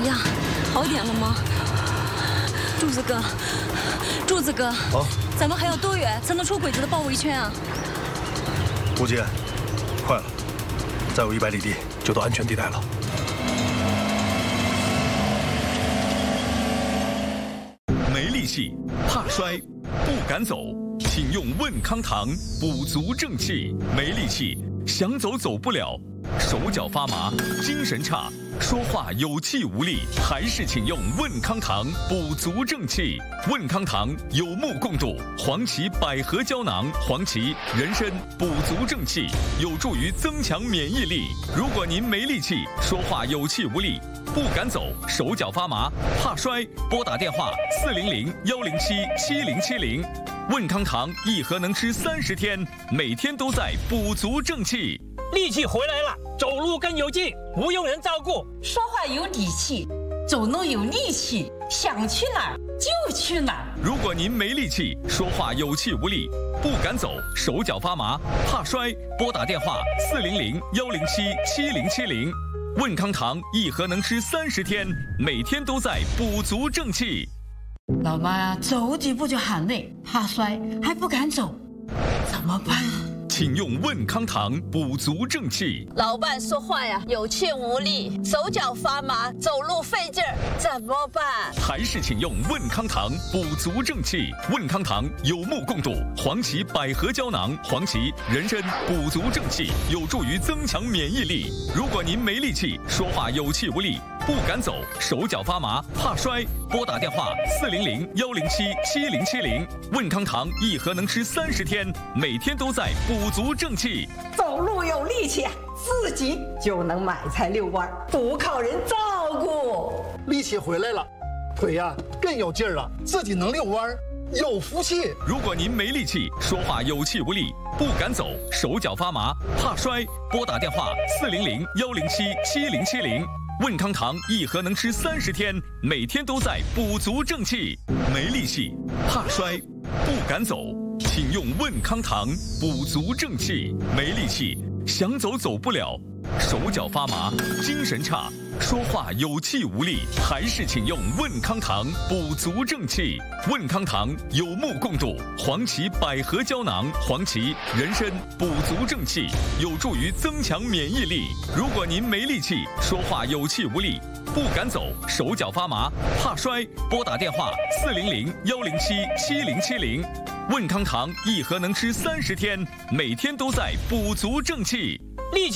呀，好点了吗？柱子哥，柱子哥，咱们还要多远才能出鬼子的包围圈啊？ 吴杰，快了，再有100里地就到安全地带了。 没力气，怕摔，不敢走，请用问康堂补足正气。没力气，想走走不了，手脚发麻，精神差，说话有气无力，还是请用问康堂补足正气。问康堂有目共睹，黄芪百合胶囊，黄芪、人参补足正气，有助于增强免疫力。如果您没力气，说话有气无力，不敢走，手脚发麻，怕摔，拨打电话400-107-7070。问康堂一盒能吃30天，每天都在补足正气。 力气回来了，走路更有劲，不用人照顾， 说话有底气，走路有力气，想去哪儿就去哪儿。 如果您没力气，说话有气无力，不敢走，手脚发麻，怕摔，拨打电话400-107-7070。问康堂一盒能吃30天，每天都在补足正气。 老妈呀，走几步就喊累，怕摔还不敢走，怎么办？ 请用问康堂补足正气。 老伴说话呀有气无力，手脚发麻，走路费劲儿，怎么办？ 还是请用问康堂补足正气。问康堂有目共睹，黄芪百合胶囊，黄芪、人参补足正气，有助于增强免疫力。如果您没力气，说话有气无力，不敢走，手脚发麻，怕摔，拨打电话400-107-7070。问康堂一盒能吃30天，每天都在补足正气。 走路有力气，自己就能买菜遛弯，不靠人照顾。 力气回来了，腿呀更有劲儿了，自己能遛弯，有福气。 如果您没力气，说话有气无力，不敢走，手脚发麻，怕摔，拨打电话400-107-7070。问康堂一盒能吃30天，每天都在补足正气。没力气，怕摔，不敢走，请用问康堂补足正气。没力气，想走走不了，手脚发麻，精神差，说话有气无力，还是请用问康堂补足正气。问康堂有目共睹，黄芪百合胶囊，黄芪、人参补足正气，有助于增强免疫力。如果您没力气，说话有气无力，不敢走，手脚发麻，怕摔，拨打电话400-107-7070。问康堂一盒能吃30天，每天都在补足正气。 力气